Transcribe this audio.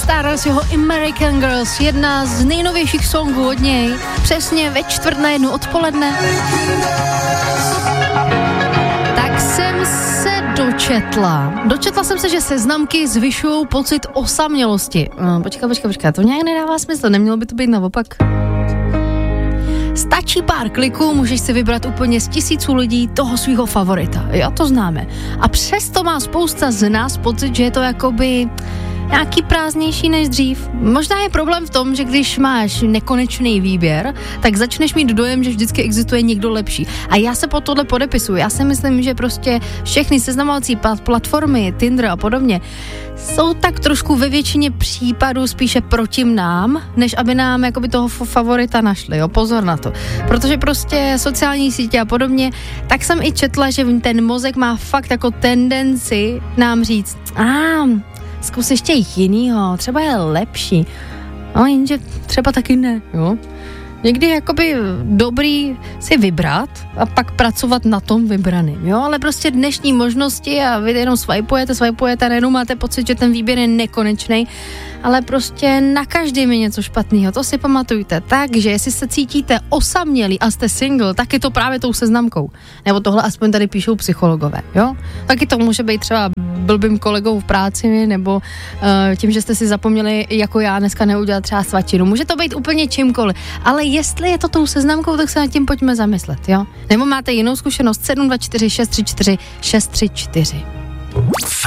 Stardust, jeho American Girls, jedna z nejnovějších songů od něj, přesně ve 1:45 odpoledne. Tak jsem se dočetla jsem se, že seznamky zvyšují pocit osamělosti. Počkej, to nějak nedává smysl, nemělo by to být naopak. Stačí pár kliků, můžeš si vybrat úplně z 1000 lidí toho svýho favorita. Jo, to známe. A přesto má spousta z nás pocit, že je to jakoby nějaký prázdnější než dřív. Možná je problém v tom, že když máš nekonečný výběr, tak začneš mít dojem, že vždycky existuje někdo lepší. A já se pod tohle podepisuju. Já si myslím, že prostě všechny seznamovací platformy, Tinder a podobně, jsou tak trošku ve většině případů spíše proti nám, než aby nám jakoby toho favorita našli. Jo? Pozor na to. Protože prostě sociální sítě a podobně, tak jsem i četla, že ten mozek má fakt jako tendenci nám říct, zkus ještě jinýho, třeba je lepší. No, jenže třeba taky ne, jo. Někdy je jakoby dobrý si vybrat a pak pracovat na tom vybraným, jo, ale prostě dnešní možnosti a vy jenom swipujete a nejenom máte pocit, že ten výběr je nekonečný, ale prostě na každém je něco špatného, to si pamatujte. Takže jestli se cítíte osamělí a jste single, tak je to právě tou seznamkou. Nebo tohle aspoň tady píšou psychologové, jo. Taky to může být třeba blbým kolegou v práci, nebo tím, že jste si zapomněli, jako já dneska neudělat třeba svačinu. Může to být úplně čímkoliv, ale jestli je to tou seznamkou, tak se nad tím pojďme zamyslet, jo? Nebo máte jinou zkušenost? 724 634 634.